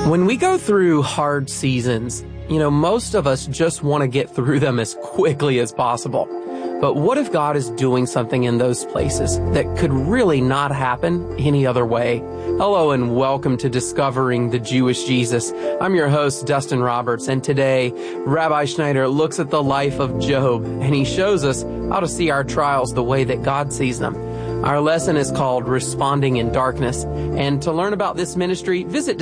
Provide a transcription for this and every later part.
When we go through hard seasons, most of us just want to get through them as quickly as possible. But what if God is doing something in those places that could really not happen any other way? Hello and welcome to Discovering the Jewish Jesus. I'm your host, Dustin Roberts, and today, Rabbi Schneider looks at the life of Job, and he shows us how to see our trials the way that God sees them. Our lesson is called Responding in Darkness, and to learn about this ministry, visit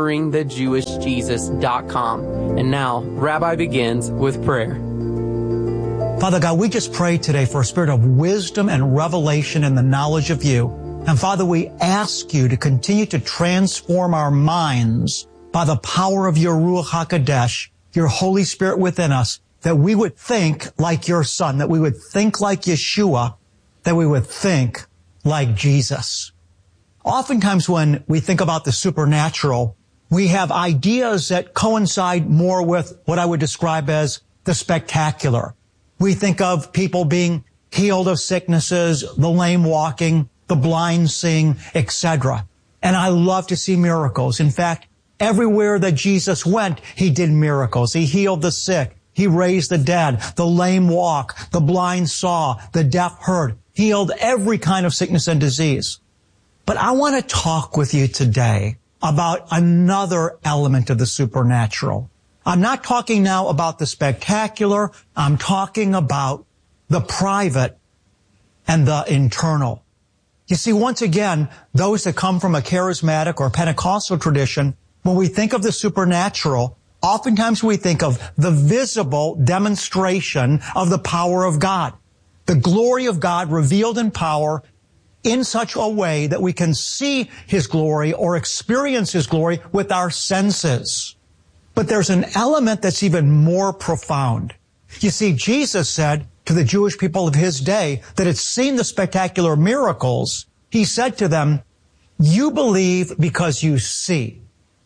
discoveringthejewishjesus.com. And now, Rabbi begins with prayer. Father God, we just pray today for a spirit of wisdom and revelation in the knowledge of you. And Father, we ask you to continue to transform our minds by the power of your Ruach HaKodesh, your Holy Spirit within us, that we would think like your Son, that we would think like Yeshua, that we would think like Jesus. Oftentimes when we think about the supernatural, we have ideas that coincide more with what I would describe as the spectacular. We think of people being healed of sicknesses, the lame walking, the blind seeing, etc. And I love to see miracles. In fact, everywhere that Jesus went, he did miracles. He healed the sick. He raised the dead. The lame walk. The blind saw. The deaf heard. Healed every kind of sickness and disease. But I want to talk with you today about another element of the supernatural. I'm not talking now about the spectacular. I'm talking about the private and the internal. You see, once again, those that come from a charismatic or Pentecostal tradition, when we think of the supernatural, oftentimes we think of the visible demonstration of the power of God. The glory of God revealed in power in such a way that we can see His glory or experience His glory with our senses. But there's an element that's even more profound. You see, Jesus said to the Jewish people of His day that had seen the spectacular miracles, He said to them, "You believe because you see.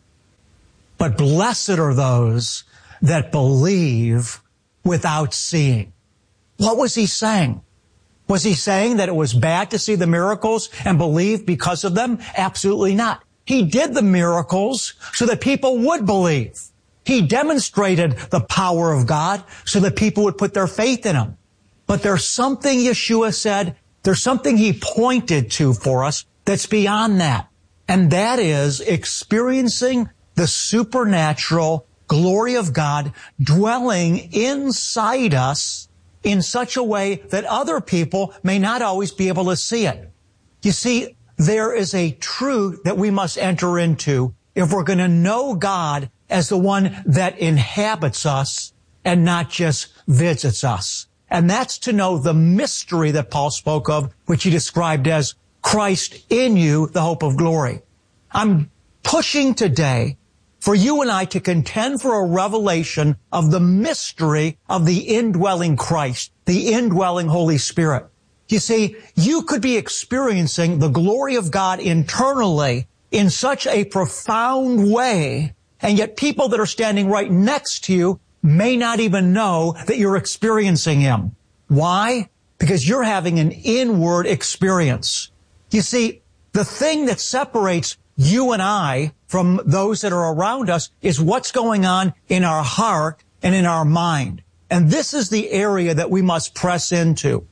But blessed are those that believe without seeing." What was He saying? Was He saying that it was bad to see the miracles and believe because of them? Absolutely not. He did the miracles so that people would believe. He demonstrated the power of God so that people would put their faith in Him. But there's something Yeshua said, there's something He pointed to for us that's beyond that. And that is experiencing the supernatural glory of God dwelling inside us in such a way that other people may not always be able to see it. You see, there is a truth that we must enter into if we're going to know God as the one that inhabits us and not just visits us. And that's to know the mystery that Paul spoke of, which he described as Christ in you, the hope of glory. I'm pushing today for you and I to contend for a revelation of the mystery of the indwelling Christ, the indwelling Holy Spirit. You see, you could be experiencing the glory of God internally in such a profound way, and yet people that are standing right next to you may not even know that you're experiencing Him. Why? Because you're having an inward experience. You see, the thing that separates you and I from those that are around us is what's going on in our heart and in our mind. And this is the area that we must press into.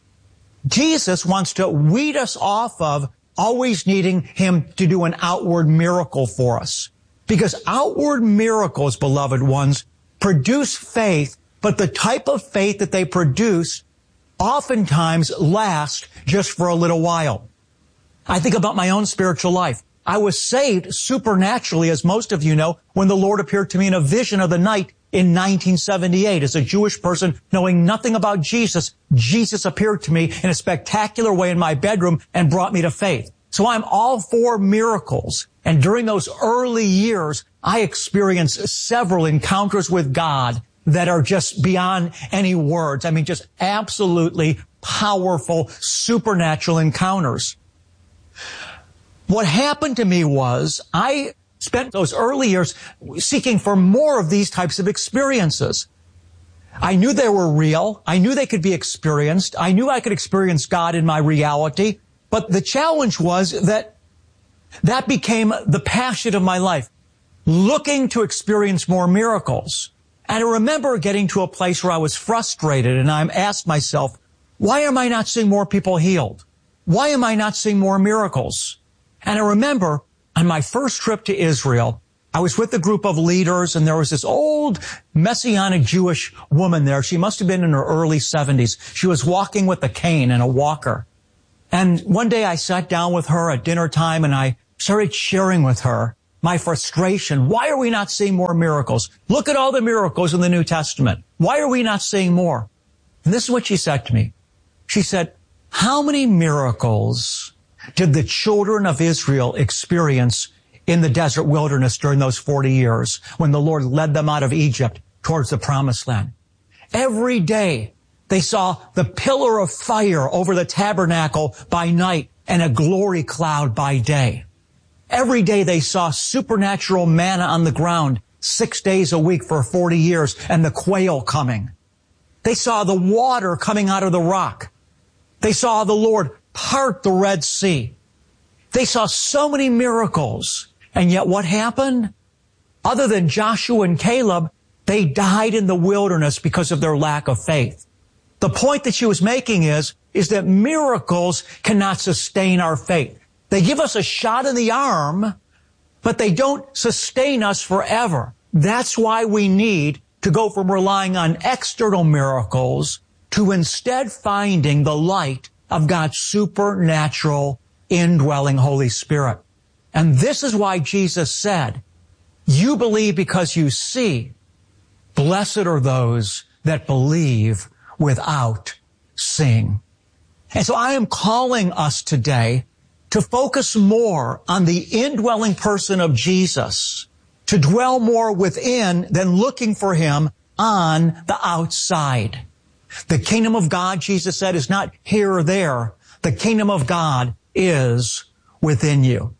Jesus wants to weed us off of always needing Him to do an outward miracle for us. Because outward miracles, beloved ones, produce faith, but the type of faith that they produce oftentimes last just for a little while. I think about my own spiritual life. I was saved supernaturally, as most of you know, when the Lord appeared to me in a vision of the night in 1978. As a Jewish person knowing nothing about Jesus, Jesus appeared to me in a spectacular way in my bedroom and brought me to faith. So I'm all for miracles. And during those early years, I experienced several encounters with God that are just beyond any words. I mean, just absolutely powerful, supernatural encounters. What happened to me was I spent those early years seeking for more of these types of experiences. I knew they were real. I knew they could be experienced. I knew I could experience God in my reality. But the challenge was that became the passion of my life. looking to experience more miracles. And I remember getting to a place where I was frustrated, and I asked myself, why am I not seeing more people healed? Why am I not seeing more miracles? And I remember on my first trip to Israel, I was with a group of leaders, and there was this old Messianic Jewish woman there. She must have been in her early 70s. She was walking with a cane and a walker. And one day I sat down with her at dinner time, and I started sharing with her my frustration. Why are we not seeing more miracles? Look at all the miracles in the New Testament. Why are we not seeing more? And this is what she said to me. She said, how many miracles did the children of Israel experience in the desert wilderness during those 40 years when the Lord led them out of Egypt towards the promised land? Every day they saw the pillar of fire over the tabernacle by night and a glory cloud by day. Every day they saw supernatural manna on the ground 6 days a week for 40 years and the quail coming. They saw the water coming out of the rock. They saw the Lord part the Red Sea. They saw so many miracles. And yet what happened? Other than Joshua and Caleb, they died in the wilderness because of their lack of faith. The point that she was making is that miracles cannot sustain our faith. They give us a shot in the arm, but they don't sustain us forever. That's why we need to go from relying on external miracles to instead finding the light of God's supernatural indwelling Holy Spirit. And this is why Jesus said, you believe because you see. Blessed are those that believe without seeing. And so I am calling us today to focus more on the indwelling person of Jesus, to dwell more within than looking for him on the outside. The kingdom of God, Jesus said, is not here or there. The kingdom of God is within you.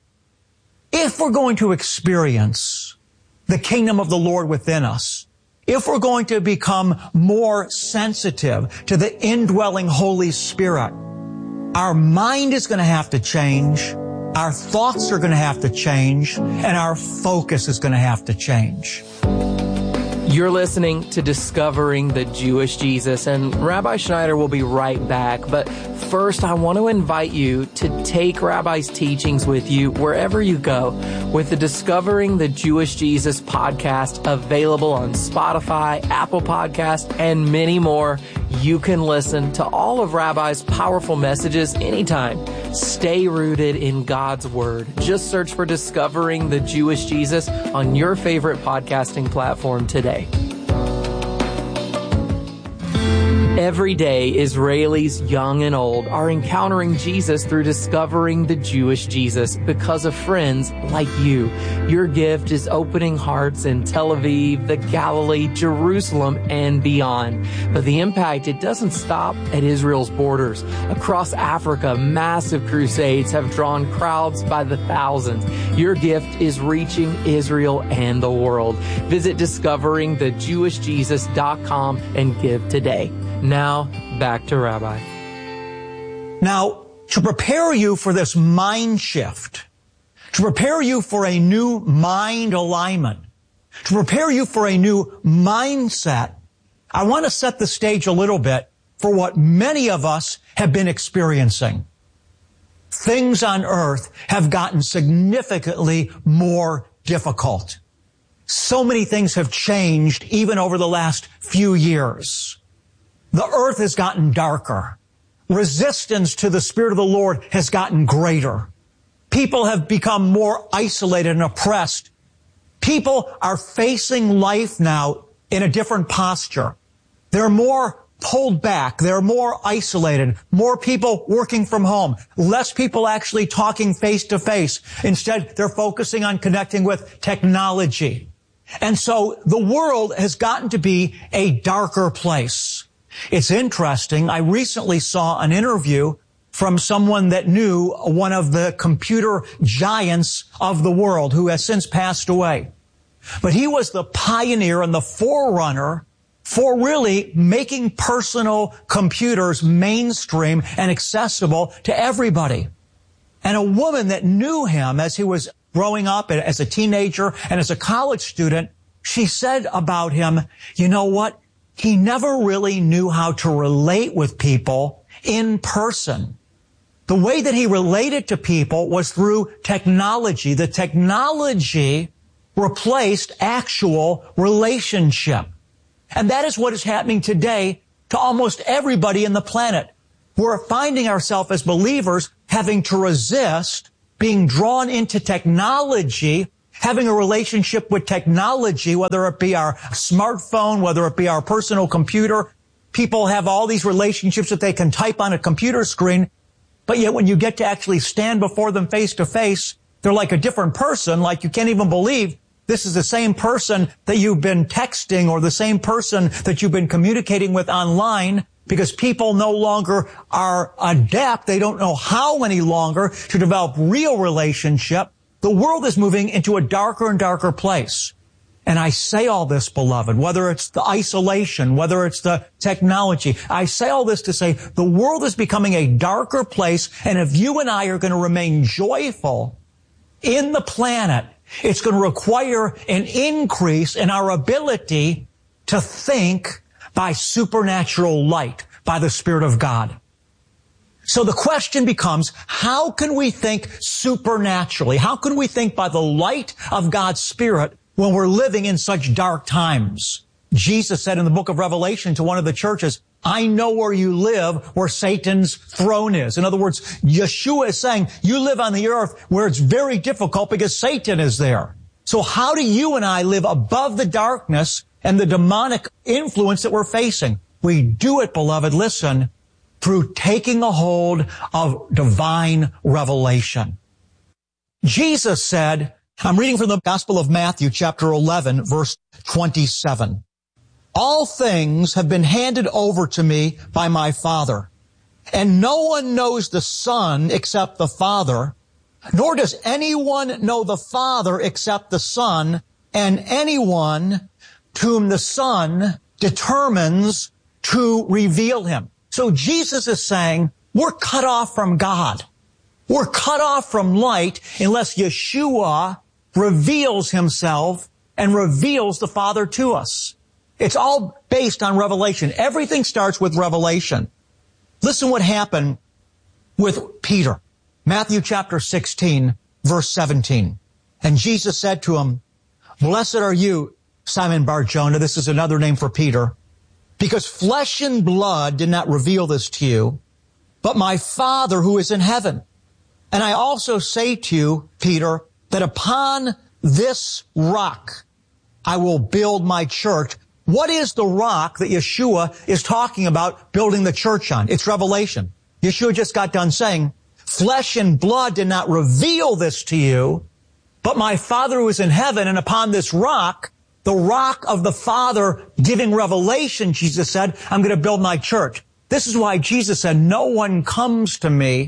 If we're going to experience the kingdom of the Lord within us, if we're going to become more sensitive to the indwelling Holy Spirit, our mind is going to have to change, our thoughts are going to have to change, and our focus is going to have to change. You're listening to Discovering the Jewish Jesus, and Rabbi Schneider will be right back. But first, I want to invite you to take Rabbi's teachings with you wherever you go with the Discovering the Jewish Jesus podcast available on Spotify, Apple Podcasts, and many more. You can listen to all of Rabbi's powerful messages anytime. Stay rooted in God's Word. Just search for Discovering the Jewish Jesus on your favorite podcasting platform today. Every day, Israelis young and old are encountering Jesus through discovering the Jewish Jesus because of friends like you. Your gift is opening hearts in Tel Aviv, the Galilee, Jerusalem, and beyond. But the impact, it doesn't stop at Israel's borders. Across Africa, massive crusades have drawn crowds by the thousands. Your gift is reaching Israel and the world. Visit discoveringthejewishjesus.com and give today. Now, back to Rabbi. Now, to prepare you for this mind shift, to prepare you for a new mind alignment, to prepare you for a new mindset, I want to set the stage a little bit for what many of us have been experiencing. Things on earth have gotten significantly more difficult. So many things have changed even over the last few years. The earth has gotten darker. Resistance to the Spirit of the Lord has gotten greater. People have become more isolated and oppressed. People are facing life now in a different posture. They're more pulled back. They're more isolated. More people working from home. Less people actually talking face to face. Instead, they're focusing on connecting with technology. And so the world has gotten to be a darker place. It's interesting. I recently saw an interview from someone that knew one of the computer giants of the world who has since passed away. But he was the pioneer and the forerunner for really making personal computers mainstream and accessible to everybody. And a woman that knew him as he was growing up as a teenager and as a college student, she said about him, you know what? He never really knew how to relate with people in person. The way that he related to people was through technology. The technology replaced actual relationship. And that is what is happening today to almost everybody in the planet. We're finding ourselves as believers having to resist being drawn into technology, having a relationship with technology, whether it be our smartphone, whether it be our personal computer. People have all these relationships that they can type on a computer screen, but yet when you get to actually stand before them face to face, they're like a different person, like you can't even believe this is the same person that you've been texting or the same person that you've been communicating with online, because people no longer are adept. They don't know how any longer to develop real relationship. The world is moving into a darker and darker place. And I say all this, beloved, whether it's the isolation, whether it's the technology, I say all this to say the world is becoming a darker place. And if you and I are going to remain joyful in the planet, it's going to require an increase in our ability to think by supernatural light, by the Spirit of God. So the question becomes, how can we think supernaturally? How can we think by the light of God's Spirit when we're living in such dark times? Jesus said in the book of Revelation to one of the churches, I know where you live, where Satan's throne is. In other words, Yeshua is saying, you live on the earth where it's very difficult because Satan is there. So how do you and I live above the darkness and the demonic influence that we're facing? We do it, beloved, listen, through taking a hold of divine revelation. Jesus said, I'm reading from the Gospel of Matthew, chapter 11, verse 27. All things have been handed over to me by my Father, and no one knows the Son except the Father, nor does anyone know the Father except the Son, and anyone to whom the Son determines to reveal him. So Jesus is saying, we're cut off from God. We're cut off from light unless Yeshua reveals himself and reveals the Father to us. It's all based on revelation. Everything starts with revelation. Listen what happened with Peter. Matthew chapter 16, verse 17. And Jesus said to him, blessed are you, Simon Bar-Jonah. This is another name for Peter. Because flesh and blood did not reveal this to you, but my Father who is in heaven. And I also say to you, Peter, that upon this rock I will build my church. What is the rock that Yeshua is talking about building the church on? It's revelation. Yeshua just got done saying, flesh and blood did not reveal this to you, but my Father who is in heaven, and upon this rock, the rock of the Father giving revelation, Jesus said, I'm going to build my church. This is why Jesus said, no one comes to me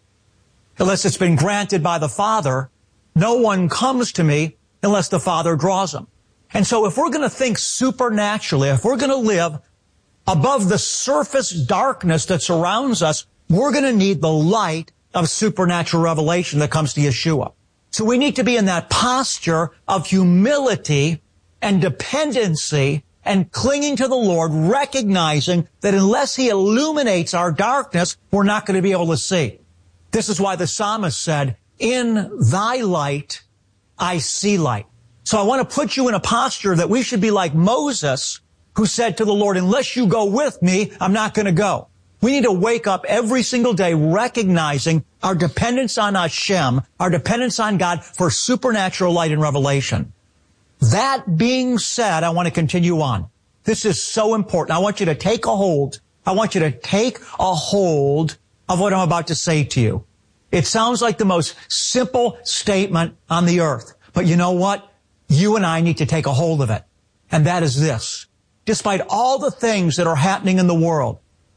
unless it's been granted by the Father. No one comes to me unless the Father draws them. And so if we're going to think supernaturally, if we're going to live above the surface darkness that surrounds us, we're going to need the light of supernatural revelation that comes to Yeshua. So we need to be in that posture of humility and dependency and clinging to the Lord, recognizing that unless He illuminates our darkness, we're not going to be able to see. This is why the psalmist said, in thy light, I see light. So I want to put you in a posture that we should be like Moses, who said to the Lord, unless you go with me, I'm not going to go. We need to wake up every single day recognizing our dependence on Hashem, our dependence on God for supernatural light and revelation. That being said, I want to continue on. This is so important. I want you to take a hold. I want you to take a hold of what I'm about to say to you. It sounds like the most simple statement on the earth. But you know what? You and I need to take a hold of it. And that is this. Despite all the things that are happening in the world,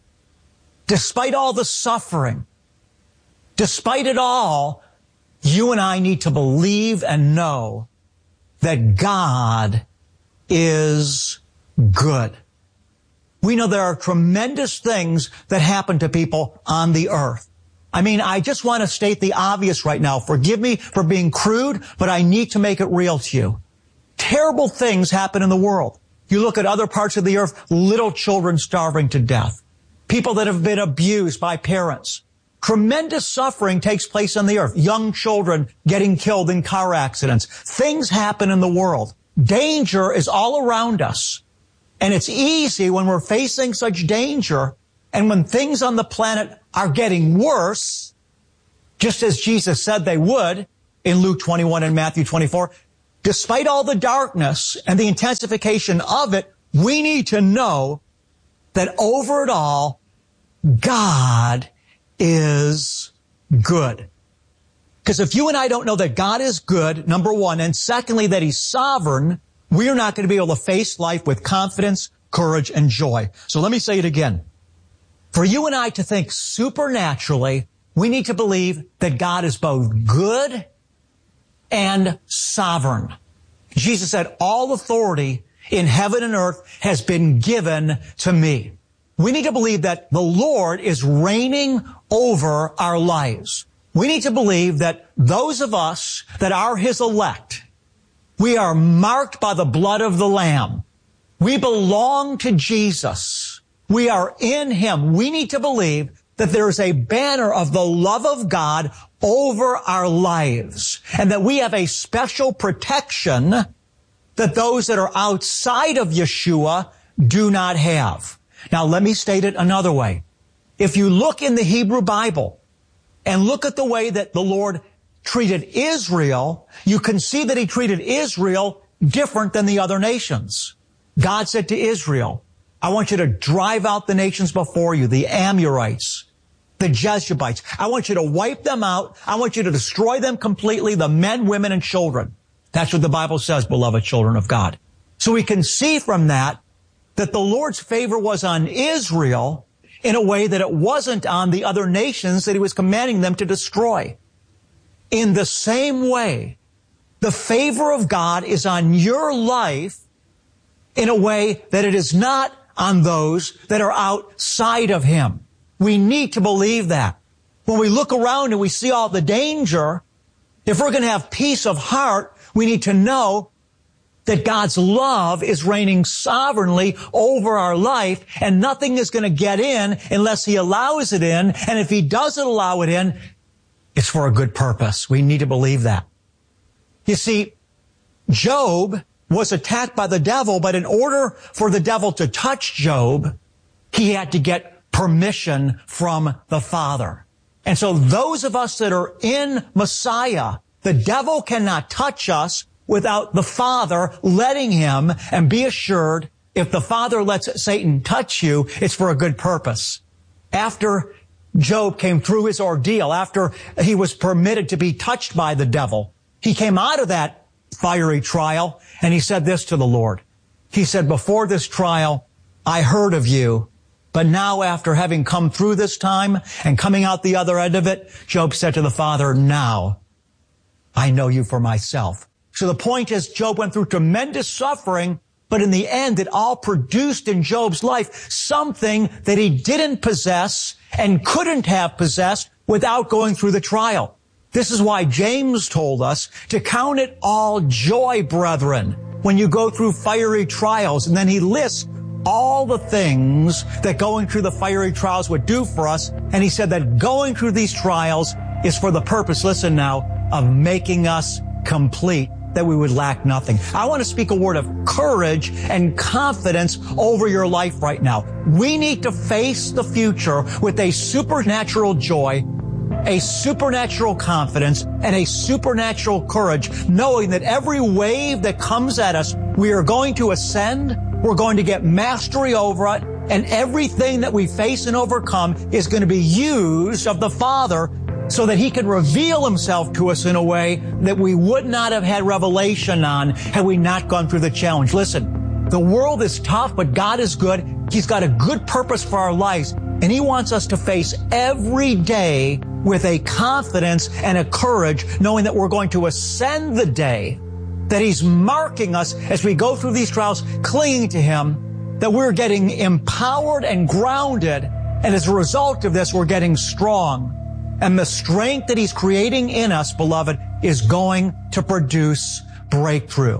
despite all the suffering, despite it all, you and I need to believe and know that God is good. We know there are tremendous things that happen to people on the earth. I mean, I just want to state the obvious right now. Forgive me for being crude, but I need to make it real to you. Terrible things happen in the world. You look at other parts of the earth, little children starving to death, people that have been abused by parents. Tremendous suffering takes place on the earth. Young children getting killed in car accidents. Things happen in the world. Danger is all around us. And it's easy when we're facing such danger and when things on the planet are getting worse, just as Jesus said they would in Luke 21 and Matthew 24, despite all the darkness and the intensification of it, we need to know that over it all, God is good. Because if you and I don't know that God is good, number one, and secondly, that He's sovereign, we are not going to be able to face life with confidence, courage, and joy. So let me say it again. For you and I to think supernaturally, we need to believe that God is both good and sovereign. Jesus said, all authority in heaven and earth has been given to me. We need to believe that the Lord is reigning over our lives. We need to believe that those of us that are His elect, we are marked by the blood of the Lamb. We belong to Jesus. We are in Him. We need to believe that there is a banner of the love of God over our lives and that we have a special protection that those that are outside of Yeshua do not have. Now, let me state it another way. If you look in the Hebrew Bible and look at the way that the Lord treated Israel, you can see that He treated Israel different than the other nations. God said to Israel, I want you to drive out the nations before you, the Amorites, the Jebusites. I want you to wipe them out. I want you to destroy them completely, the men, women, and children. That's what the Bible says, beloved children of God. So we can see from that the Lord's favor was on Israel in a way that it wasn't on the other nations that He was commanding them to destroy. In the same way, the favor of God is on your life in a way that it is not on those that are outside of Him. We need to believe that. When we look around and we see all the danger, if we're going to have peace of heart, we need to know that God's love is reigning sovereignly over our life, and nothing is going to get in unless He allows it in. And if He doesn't allow it in, it's for a good purpose. We need to believe that. You see, Job was attacked by the devil, but in order for the devil to touch Job, he had to get permission from the Father. And so those of us that are in Messiah, the devil cannot touch us without the Father letting him, and be assured, if the Father lets Satan touch you, it's for a good purpose. After Job came through his ordeal, after he was permitted to be touched by the devil, he came out of that fiery trial, and he said this to the Lord. He said, before this trial, I heard of you, but now after having come through this time and coming out the other end of it, Job said to the Father, now I know you for myself. So the point is, Job went through tremendous suffering, but in the end, it all produced in Job's life something that he didn't possess and couldn't have possessed without going through the trial. This is why James told us to count it all joy, brethren, when you go through fiery trials. And then he lists all the things that going through the fiery trials would do for us. And he said that going through these trials is for the purpose, listen now, of making us complete, that we would lack nothing. I want to speak a word of courage and confidence over your life right now. We need to face the future with a supernatural joy, a supernatural confidence, and a supernatural courage, knowing that every wave that comes at us, we are going to ascend, we're going to get mastery over it, and everything that we face and overcome is going to be used of the Father so that He can reveal Himself to us in a way that we would not have had revelation on had we not gone through the challenge. Listen, the world is tough, but God is good. He's got a good purpose for our lives, and He wants us to face every day with a confidence and a courage, knowing that we're going to ascend the day, that He's marking us as we go through these trials, clinging to Him, that we're getting empowered and grounded, and as a result of this, we're getting strong. And the strength that He's creating in us, beloved, is going to produce breakthrough.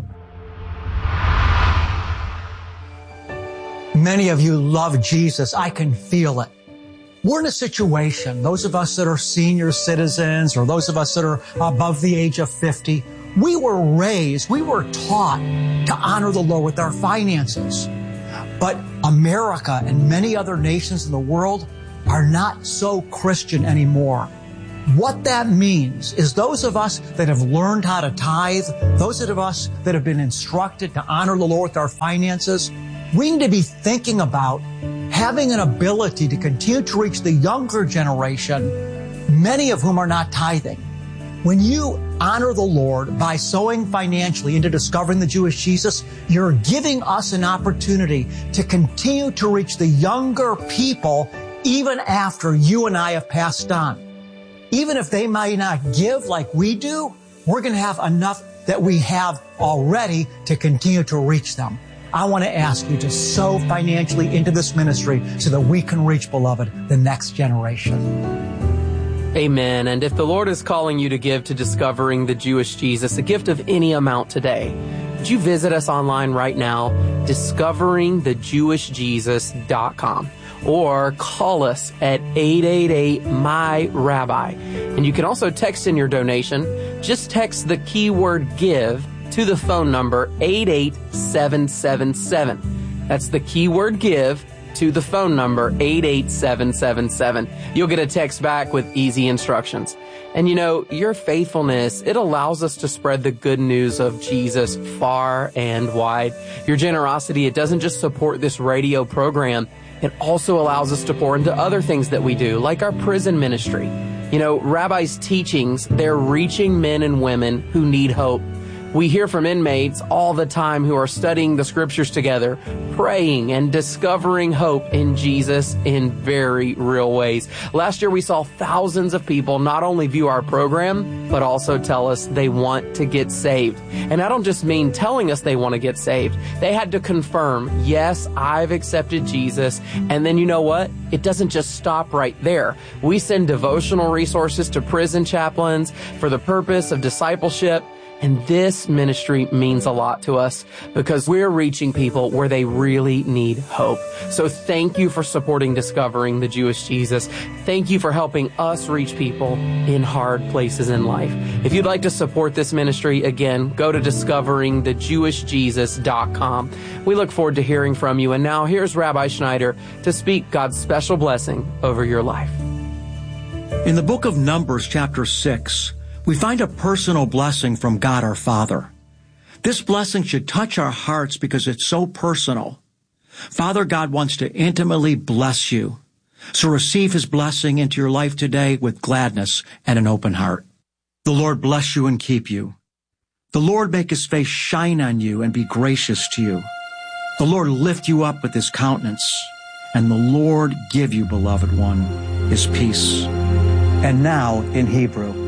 Many of you love Jesus. I can feel it. We're in a situation, those of us that are senior citizens or those of us that are above the age of 50, we were taught to honor the Lord with our finances. But America and many other nations in the world are not so Christian anymore. What that means is those of us that have learned how to tithe, those of us that have been instructed to honor the Lord with our finances, we need to be thinking about having an ability to continue to reach the younger generation, many of whom are not tithing. When you honor the Lord by sowing financially into discovering the Jewish Jesus, you're giving us an opportunity to continue to reach the younger people even after you and I have passed on. Even if they might not give like we do, we're going to have enough that we have already to continue to reach them. I want to ask you to sow financially into this ministry so that we can reach, beloved, the next generation. Amen. And if the Lord is calling you to give to Discovering the Jewish Jesus, a gift of any amount today, would you visit us online right now, discoveringthejewishjesus.com, or call us at 888-MY-RABBI. And you can also text in your donation. Just text the keyword give to the phone number 88777. That's the keyword give to the phone number 88777. You'll get a text back with easy instructions. And you know, your faithfulness, it allows us to spread the good news of Jesus far and wide. Your generosity, it doesn't just support this radio program, it also allows us to pour into other things that we do, like our prison ministry. You know, Rabbi's teachings, they're reaching men and women who need hope. We hear from inmates all the time who are studying the scriptures together, praying and discovering hope in Jesus in very real ways. Last year, we saw thousands of people not only view our program, but also tell us they want to get saved. And I don't just mean telling us they want to get saved. They had to confirm, yes, I've accepted Jesus. And then you know what? It doesn't just stop right there. We send devotional resources to prison chaplains for the purpose of discipleship. And this ministry means a lot to us because we're reaching people where they really need hope. So thank you for supporting Discovering the Jewish Jesus. Thank you for helping us reach people in hard places in life. If you'd like to support this ministry, again, go to discoveringthejewishjesus.com. We look forward to hearing from you. And now here's Rabbi Schneider to speak God's special blessing over your life. In the book of Numbers, chapter 6, we find a personal blessing from God our Father. This blessing should touch our hearts because it's so personal. Father God wants to intimately bless you. So receive His blessing into your life today with gladness and an open heart. The Lord bless you and keep you. The Lord make His face shine on you and be gracious to you. The Lord lift you up with His countenance. And the Lord give you, beloved one, His peace. And now in Hebrew.